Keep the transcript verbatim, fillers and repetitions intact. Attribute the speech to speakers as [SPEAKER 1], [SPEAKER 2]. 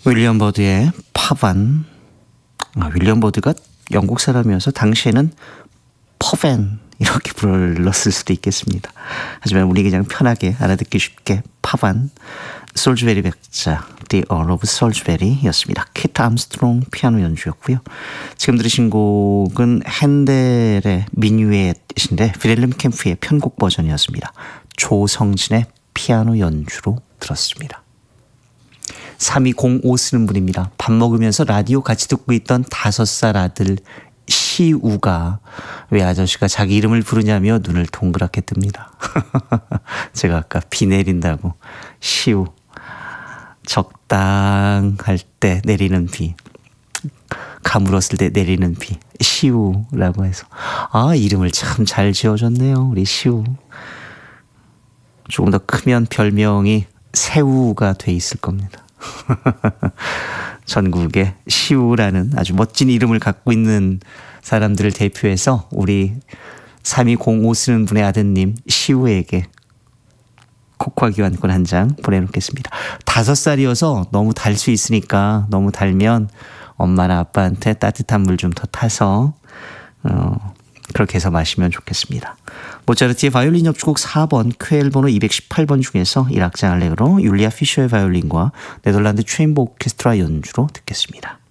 [SPEAKER 1] 윌리엄 버드의 파반. 아, 윌리엄 버드가 영국 사람이어서 당시에는 퍼밴 이렇게 불렀을 수도 있겠습니다. 하지만 우리 그냥 편하게 알아듣기 쉽게 파반. 솔즈베리 백자 The Earl of Salisbury였습니다. 키트 암스트롱 피아노 연주였고요. 지금 들으신 곡은 핸델의 미뉴엣인데 빌헬름 캠프의 편곡 버전이었습니다. 조성진의 피아노 연주로 들었습니다. 삼이공오 쓰는 분입니다. 밥 먹으면서 라디오 같이 듣고 있던 다섯 살 아들 시우가 왜 아저씨가 자기 이름을 부르냐며 눈을 동그랗게 뜹니다. 제가 아까 비 내린다고 시우. 적당할 때 내리는 비. 가물었을 때 내리는 비. 시우라고 해서. 아, 이름을 참 잘 지어줬네요. 우리 시우. 조금 더 크면 별명이 새우가 돼 있을 겁니다. 전국에 시우라는 아주 멋진 이름을 갖고 있는 사람들을 대표해서 우리 삼이공오 쓰는 분의 아드님 시우에게 코코아 교환권 한 장 보내놓겠습니다. 다섯 살이어서 너무 달 수 있으니까 너무 달면 엄마나 아빠한테 따뜻한 물 좀 더 타서 어, 그렇게 해서 마시면 좋겠습니다. 모차르트의 바이올린 협주곡 사 번 퀘일 번호 이백십팔 번 중에서 일 악장 알레그로 율리아 피셔의 바이올린과 네덜란드 체인버 오케스트라 연주로 듣겠습니다.